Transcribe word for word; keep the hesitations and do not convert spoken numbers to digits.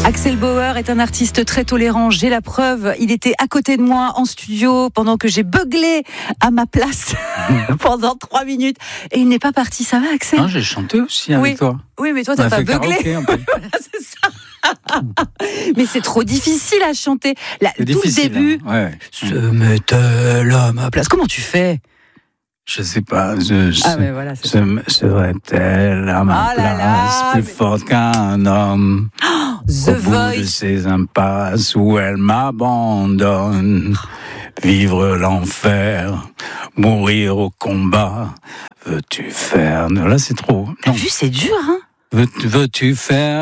Axel Bauer est un artiste très tolérant, j'ai la preuve. Il était à côté de moi en studio pendant que j'ai beuglé à ma place pendant trois minutes. Et il n'est pas parti, ça va Axel ? Non, j'ai chanté aussi avec oui. toi. Oui, mais toi, t'as pas beuglé. Voilà, c'est ça. Mais c'est trop difficile à chanter. Là, tout difficile, le début, hein. Ouais. se met-elle à ma place ? Comment tu fais ? Je sais pas, je, je, ah, mais voilà, c'est se, serait-elle à ma oh là place là, plus mais... forte qu'un homme oh, The au bout Voice de ces impasses où elle m'abandonne, vivre l'enfer, mourir au combat, veux-tu faire... Là, c'est trop. T'as vu, c'est dur, hein ? Veux, veux-tu faire